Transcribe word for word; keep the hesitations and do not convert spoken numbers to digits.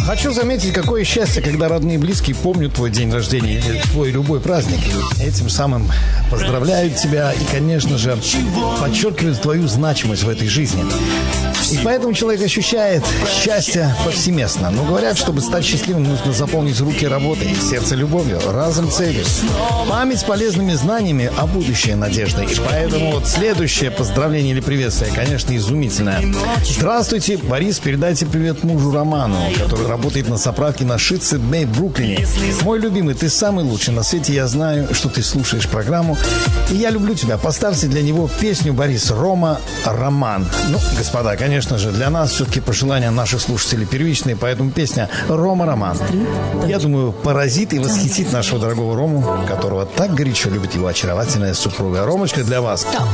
Хочу заметить, какое счастье, когда родные и близкие помнят твой день рождения или твой любой праздник. Этим самым поздравляют тебя и, конечно же, подчеркивают твою значимость в этой жизни. И поэтому человек ощущает счастье повсеместно. Но говорят, чтобы стать счастливым, нужно заполнить руки работой, сердце любовью, разум целью, память полезными знаниями, а будущее надеждой. И поэтому вот следующее поздравление или приветствие, конечно, изумительное. Здравствуйте, Борис, передайте привет мужу Роману, который работает на заправке на Шитце Бэй в Бруклине. Мой любимый, ты самый лучший на свете. Я знаю, что ты слушаешь программу, и я люблю тебя. Поставьте для него песню, Борис, Рома Роман. Ну, господа, конечно. Конечно же, для нас все-таки пожелания наших слушателей первичные, поэтому песня «Рома Роман». Я думаю, поразит и восхитит нашего дорогого Рому, которого так горячо любит его очаровательная супруга. Ромочка, для вас